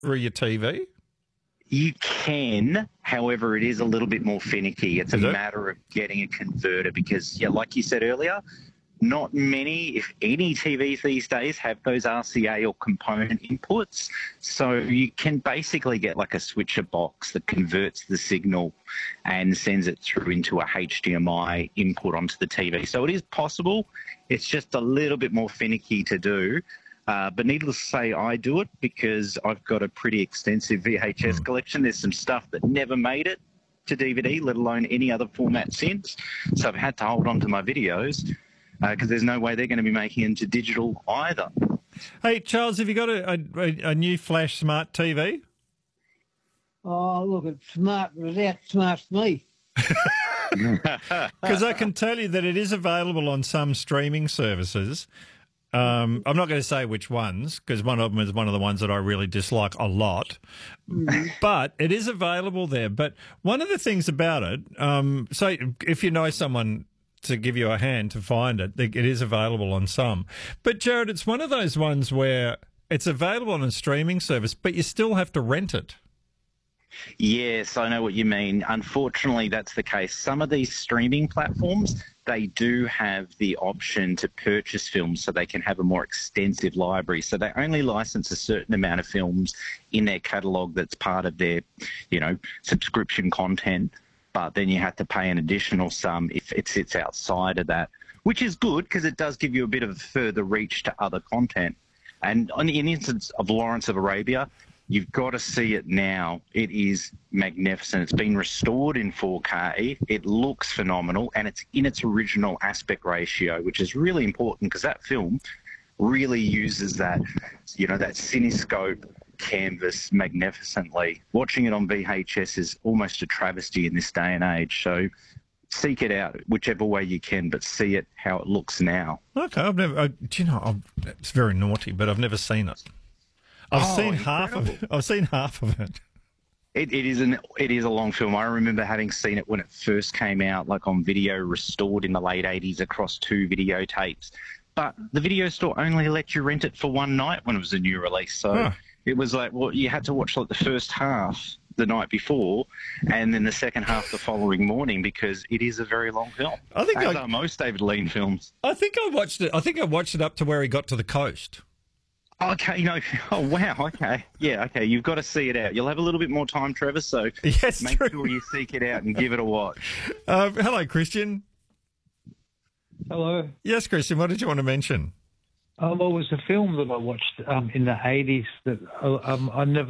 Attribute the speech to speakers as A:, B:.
A: for your TV?
B: You can, however, it is a little bit more finicky. It's a
A: Is it?
B: matter of getting a converter because, yeah, like you said earlier, not many, if any, TVs these days have those RCA or component inputs. So you can basically get like a switcher box that converts the signal and sends it through into a HDMI input onto the TV. So it is possible. It's just a little bit more finicky to do. But needless to say, I do it because I've got a pretty extensive VHS collection. There's some stuff that never made it to DVD, let alone any other format since. So I've had to hold on to my videos because there's no way they're going to be making it into digital either.
A: Hey, Charles, have you got a new Flash Smart TV?
C: Oh, look, it's smart. It was outsmarts me.
A: Because I can tell you that it is available on some streaming services. I'm not going to say which ones because one of them is one of the ones that I really dislike a lot. But it is available there. But one of the things about it, so if you know someone to give you a hand to find it, it is available on some. But, Jared, it's one of those ones where it's available on a streaming service, but you still have to rent it.
B: Yes, I know what you mean. Unfortunately, that's the case. Some of these streaming platforms, they do have the option to purchase films so they can have a more extensive library. So they only license a certain amount of films in their catalogue that's part of their, subscription content. But then you have to pay an additional sum if it sits outside of that, which is good because it does give you a bit of further reach to other content. And in the instance of Lawrence of Arabia, you've got to see it now. It is magnificent. It's been restored in 4K. It looks phenomenal, and it's in its original aspect ratio, which is really important because that film really uses that, that cinescope canvas magnificently. Watching it on VHS is almost a travesty in this day and age. So seek it out whichever way you can, but see it how it looks now.
A: Okay, it's very naughty, but I've never seen it. I've seen half of it. I've seen half of it.
B: It is a long film. I remember having seen it when it first came out, like on video, restored in the late 80s across 2 videotapes. But the video store only let you rent it for one night when it was a new release. So it was like, well, you had to watch like the first half the night before and then the second half the following morning because it is a very long film.
A: I think
B: as are most David Lean films.
A: I think I watched it. I think I watched it up to where he got to the coast.
B: Okay, oh, wow, okay. Yeah, okay, you've got to see it out. You'll have a little bit more time, Trevor, so
A: yes,
B: make sure you seek it out and give it a watch.
A: Hello, Christian.
D: Hello.
A: Yes, Christian, what did you want to mention?
D: Well, it was a film that I watched in the 80s that I never